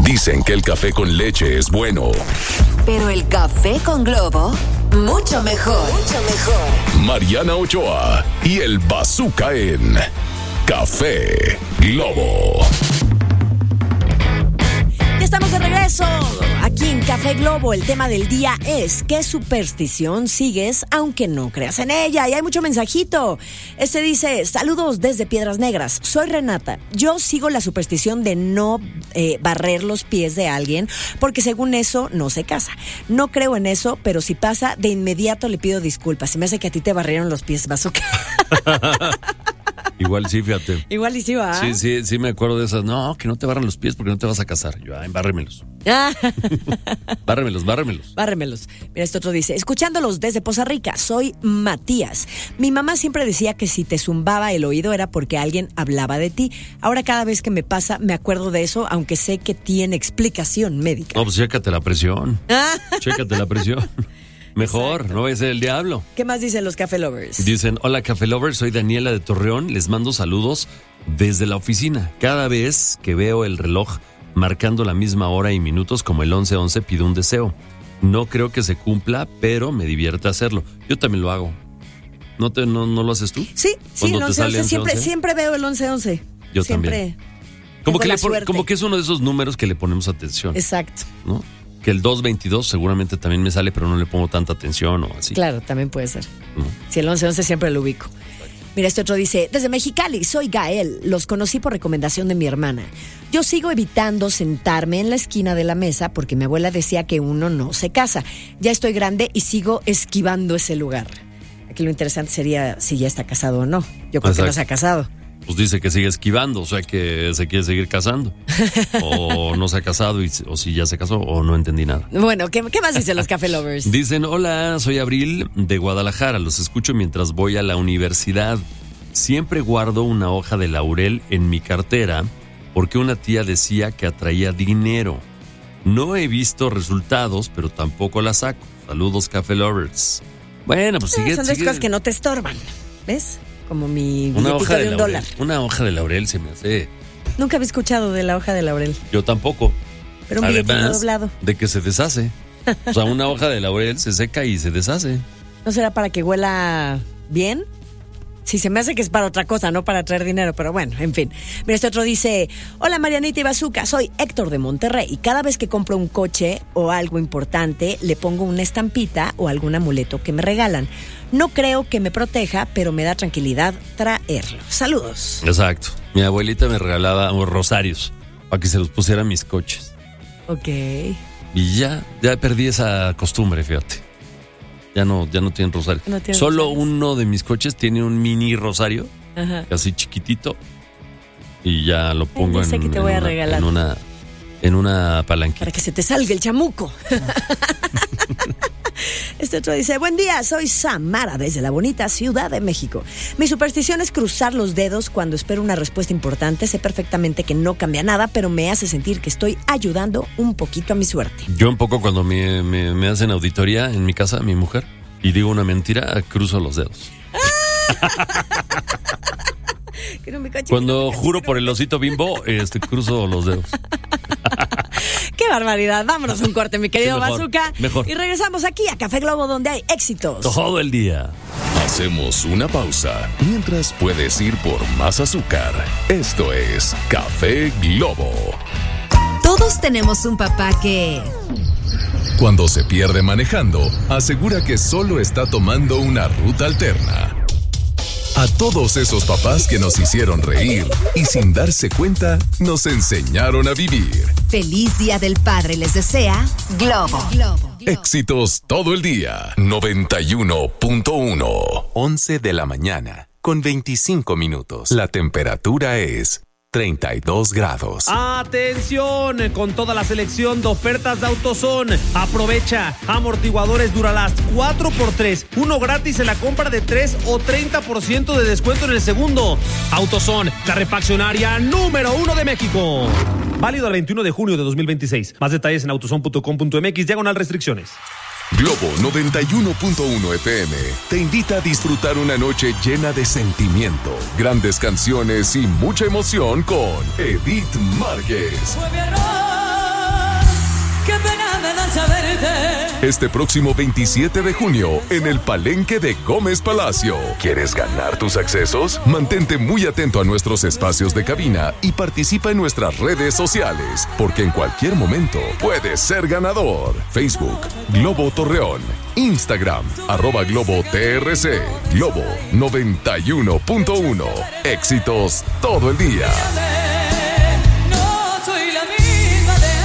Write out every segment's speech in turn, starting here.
Dicen que el café con leche es bueno, pero el café con Globo, mucho mejor. Mucho mejor. Mariana Ochoa y el Bazooka en Café Globo. Ya estamos de regreso aquí en Café Globo. El tema del día es: ¿qué superstición sigues aunque no creas en ella? Y hay mucho mensajito. Este dice: saludos desde Piedras Negras, soy Renata. Yo sigo la superstición de no barrer los pies de alguien, porque según eso no se casa. No creo en eso, pero si pasa, de inmediato le pido disculpas. Se me hace que a ti te barrieron los pies, Bazooka. Igual sí, fíjate. Igual y sí va. Sí, me acuerdo de esas. No, que no te barran los pies porque no te vas a casar. Yo, bárremelos. Bárremelos. Mira, este otro dice: escuchándolos desde Poza Rica, soy Matías. Mi mamá siempre decía que si te zumbaba el oído era porque alguien hablaba de ti. Ahora cada vez que me pasa me acuerdo de eso, aunque sé que tiene explicación médica. No, pues chécate la presión. Mejor, exacto. No vaya a ser el diablo. ¿Qué más dicen los Café Lovers? Dicen: hola Café Lovers, soy Daniela de Torreón, les mando saludos desde la oficina. Cada vez que veo el reloj marcando la misma hora y minutos como el 11:11 pido un deseo. No creo que se cumpla, pero me divierte hacerlo. Yo también lo hago. ¿No lo haces tú? Sí, el 11:11 siempre veo el 11:11. Yo siempre también. Como que es uno de esos números que le ponemos atención. Exacto. ¿No? Que el 222 seguramente también me sale, pero no le pongo tanta atención o así. Claro, también puede ser. Si el 11:11 siempre lo ubico. Mira, este otro dice: desde Mexicali, soy Gael. Los conocí por recomendación de mi hermana. Yo sigo evitando sentarme en la esquina de la mesa porque mi abuela decía que uno no se casa. Ya estoy grande y sigo esquivando ese lugar. Aquí lo interesante sería si ya está casado o no. Yo creo que no se ha casado. Pues dice que sigue esquivando, o sea que se quiere seguir casando. O no se ha casado, o si ya se casó, o no entendí nada. Bueno, ¿qué más dicen los Café Lovers? Dicen: hola, soy Abril de Guadalajara, los escucho mientras voy a la universidad. Siempre guardo una hoja de laurel en mi cartera porque una tía decía que atraía dinero. No he visto resultados, pero tampoco la saco. Saludos, Café Lovers. Bueno, pues sigue. Son dos cosas que no te estorban, ¿ves? Como mi billetito de $1. Una hoja de laurel se me hace. Nunca había escuchado de la hoja de laurel. Yo tampoco. Pero un billetito doblado. De que se deshace. O sea, una hoja de laurel se seca y se deshace. ¿No será para que huela bien? Sí, se me hace que es para otra cosa, no para traer dinero, pero bueno, en fin. Mira, este otro dice: hola Marianita y Bazooka, soy Héctor de Monterrey y cada vez que compro un coche o algo importante le pongo una estampita o algún amuleto que me regalan. No creo que me proteja, pero me da tranquilidad traerlo. Saludos. Exacto. Mi abuelita me regalaba rosarios para que se los pusiera a mis coches. Ok. Y ya perdí esa costumbre, fíjate. Ya no tienen rosario. Solo uno de mis coches tiene un mini rosario, así chiquitito, y ya lo pongo en una palanquita. Para que se te salga el chamuco. Este otro dice: buen día, soy Samara desde la bonita Ciudad de México. Mi superstición es cruzar los dedos cuando espero una respuesta importante. Sé perfectamente que no cambia nada, pero me hace sentir que estoy ayudando un poquito a mi suerte. Yo un poco cuando me hacen auditoría en mi casa, mi mujer, y digo una mentira, cruzo los dedos. Cuando juro por el osito Bimbo, cruzo los dedos. ¡Qué barbaridad! Vámonos a un corte, mi querido Bazooka. Mejor. Y regresamos aquí a Café Globo, donde hay éxitos todo el día. Hacemos una pausa mientras puedes ir por más azúcar. Esto es Café Globo. Todos tenemos un papá que... cuando se pierde manejando, asegura que solo está tomando una ruta alterna. A todos esos papás que nos hicieron reír y sin darse cuenta nos enseñaron a vivir. Feliz Día del Padre les desea Globo. Éxitos todo el día. 91.1. 11 de la mañana con 25 minutos. La temperatura es 32 grados. ¡Atención! Con toda la selección de ofertas de AutoZone. Aprovecha. Amortiguadores Duralast 4x3. Uno gratis en la compra de 3 o 30% de descuento en el segundo. AutoZone, la refaccionaria número 1 de México. Válido al 21 de junio de 2026. Más detalles en autozone.com.mx/restricciones. Globo 91.1 FM te invita a disfrutar una noche llena de sentimiento, grandes canciones y mucha emoción con Edith Márquez. Fue mi error qué pena me da saberte. Este próximo 27 de junio, en el Palenque de Gómez Palacio. ¿Quieres ganar tus accesos? Mantente muy atento a nuestros espacios de cabina y participa en nuestras redes sociales, porque en cualquier momento puedes ser ganador. Facebook, Globo Torreón. Instagram, @GloboTRC. Globo 91.1. Éxitos todo el día. No soy la misma de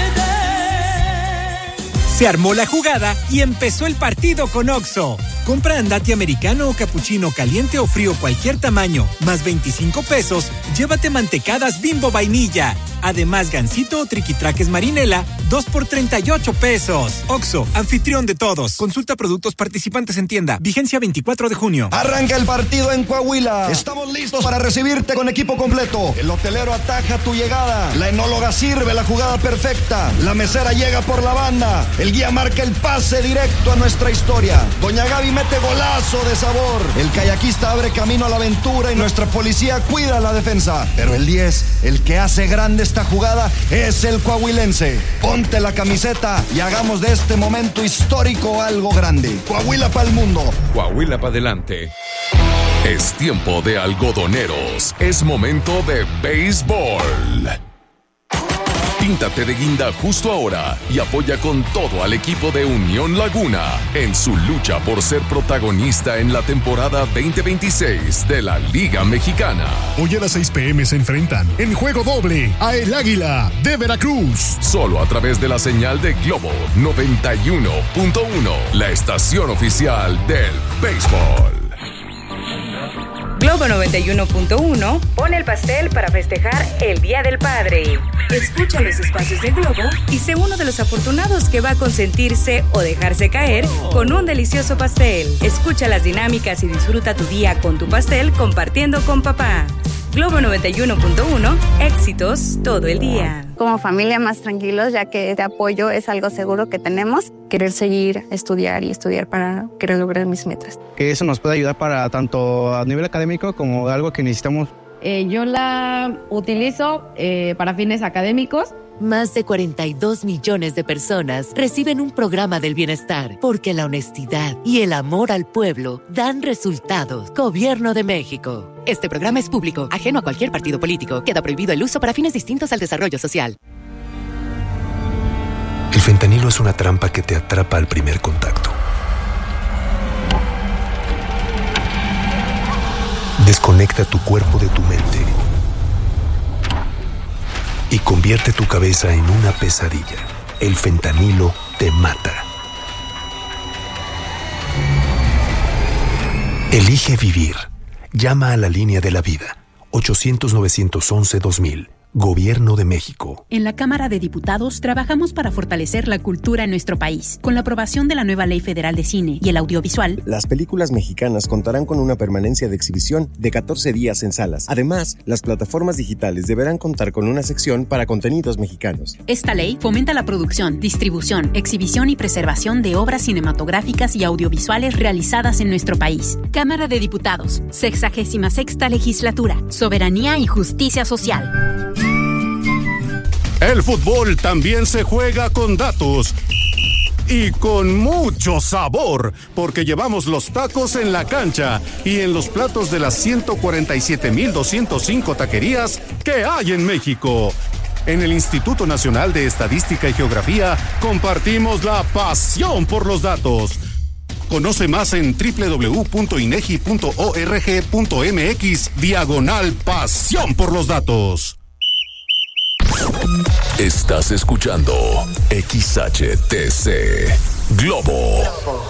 antes. Se armó la jugada y empezó el partido con Oxxo. Compra andati americano o capuchino caliente o frío cualquier tamaño, más 25 pesos, llévate mantecadas Bimbo vainilla. Además, gansito o triquitraques marinela, 2 por 38 pesos. Oxxo, anfitrión de todos. Consulta productos participantes en tienda. Vigencia 24 de junio. Arranca el partido en Coahuila. Estamos listos para recibirte con equipo completo. El hotelero ataja tu llegada. La enóloga sirve la jugada perfecta. La mesera llega por la banda. El guía marca el pase directo a nuestra historia. Doña Gaby mete golazo de sabor. El kayakista abre camino a la aventura y nuestra policía cuida la defensa. Pero el 10, el que hace grande esta jugada, es el coahuilense. Ponte la camiseta y hagamos de este momento histórico algo grande. Coahuila para el mundo. Coahuila para adelante. Es tiempo de algodoneros. Es momento de béisbol. Píntate de guinda justo ahora y apoya con todo al equipo de Unión Laguna en su lucha por ser protagonista en la temporada 2026 de la Liga Mexicana. Hoy a las 6 p.m. se enfrentan en juego doble a El Águila de Veracruz. Solo a través de la señal de Globo 91.1, la estación oficial del béisbol. Globo 91.1 pone el pastel para festejar el Día del Padre. Escucha los espacios de Globo y sé uno de los afortunados que va a consentirse o dejarse caer con un delicioso pastel. Escucha las dinámicas y disfruta tu día con tu pastel compartiendo con papá. Globo 91.1, éxitos todo el día. Como familia más tranquilos, ya que este apoyo es algo seguro que tenemos. Querer seguir, estudiar y estudiar para querer lograr mis metas. Que eso nos puede ayudar para tanto a nivel académico como algo que necesitamos. Yo la utilizo para fines académicos. Más de 42 millones de personas reciben un programa del bienestar porque la honestidad y el amor al pueblo dan resultados. Gobierno de México. Este programa es público, ajeno a cualquier partido político. Queda prohibido el uso para fines distintos al desarrollo social. El fentanilo es una trampa que te atrapa al primer contacto. Desconecta tu cuerpo de tu mente y convierte tu cabeza en una pesadilla. El fentanilo te mata. Elige vivir. Llama a la línea de la vida. 800-911-2000. Gobierno de México. En la Cámara de Diputados trabajamos para fortalecer la cultura en nuestro país. Con la aprobación de la nueva Ley Federal de Cine y el Audiovisual, las películas mexicanas contarán con una permanencia de exhibición de 14 días en salas. Además, las plataformas digitales deberán contar con una sección para contenidos mexicanos. Esta ley fomenta la producción, distribución, exhibición y preservación de obras cinematográficas y audiovisuales realizadas en nuestro país. Cámara de Diputados, 66ª Legislatura, Soberanía y Justicia Social. El fútbol también se juega con datos y con mucho sabor, porque llevamos los tacos en la cancha y en los platos de las 147,205 taquerías que hay en México. En el Instituto Nacional de Estadística y Geografía compartimos la pasión por los datos. Conoce más en www.inegi.org.mx/pasión por los datos. Estás escuchando XHTC Globo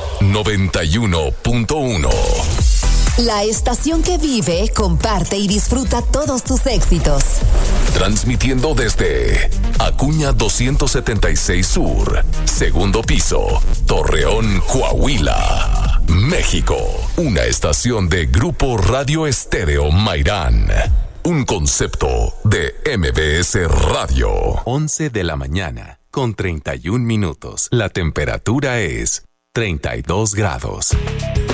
91.1. La estación que vive, comparte y disfruta todos tus éxitos. Transmitiendo desde Acuña 276 Sur, segundo piso, Torreón, Coahuila, México. Una estación de Grupo Radio Estéreo Mairán. Un concepto de MBS Radio. 11 de la mañana, con 31 minutos. La temperatura es 32 grados.